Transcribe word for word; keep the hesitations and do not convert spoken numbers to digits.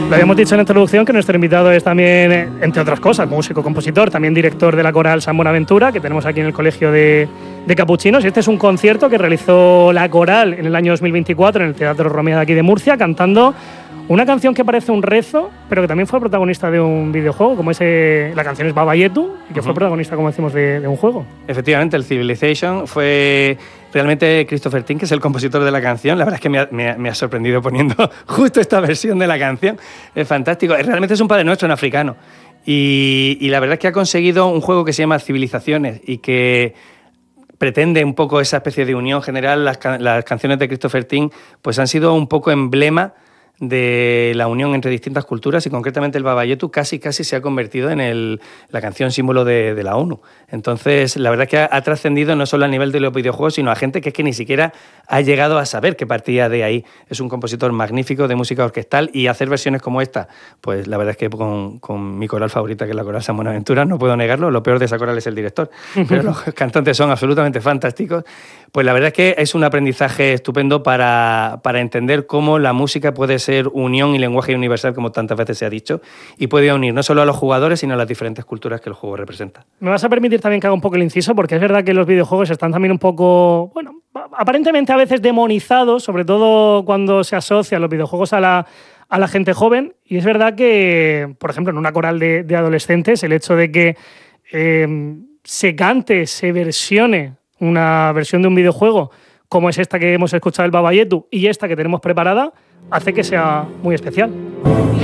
Lo habíamos dicho en la introducción que nuestro invitado es también, entre otras cosas, músico, compositor, también director de la coral San Buenaventura, que tenemos aquí en el Colegio de, de Capuchinos. Y este es un concierto que realizó la coral en el año dos mil veinticuatro en el Teatro Romea de aquí de Murcia, cantando una canción que parece un rezo, pero que también fue protagonista de un videojuego, como ese, la canción es Baba Yetu, y que uh-huh. fue protagonista, como decimos, de, de un juego. Efectivamente, el Civilization fue realmente Christopher Tin, que es el compositor de la canción. La verdad es que me ha, me ha, me ha sorprendido poniendo justo esta versión de la canción. Es fantástico. Realmente es un Padre Nuestro en africano. Y, y la verdad es que ha conseguido un juego que se llama Civilizaciones y que pretende un poco esa especie de unión general. Las, las canciones de Christopher Tin pues han sido un poco emblema de la unión entre distintas culturas y concretamente el Baba Yetu casi casi se ha convertido en el, la canción símbolo de, de la ONU. Entonces, la verdad es que ha, ha trascendido no solo a nivel de los videojuegos, sino a gente que es que ni siquiera ha llegado a saber que partía de ahí. Es un compositor magnífico de música orquestal y hacer versiones como esta, pues la verdad es que con, con mi coral favorita, que es la coral San Buenaventura, no puedo negarlo. Lo peor de esa coral es el director, pero los cantantes son absolutamente fantásticos. Pues la verdad es que es un aprendizaje estupendo para, para entender cómo la música puede ser unión y lenguaje universal, como tantas veces se ha dicho, y puede unir no solo a los jugadores, sino a las diferentes culturas que el juego representa. Me vas a permitir también que haga un poco el inciso, porque es verdad que los videojuegos están también un poco, bueno, aparentemente a veces demonizados, sobre todo cuando se asocian los videojuegos a la, a la gente joven, y es verdad que, por ejemplo, en una coral de, de adolescentes, el hecho de que eh, se cante, se versione una versión de un videojuego como es esta que hemos escuchado, el Baba Yetu, y esta que tenemos preparada, hace que sea muy especial.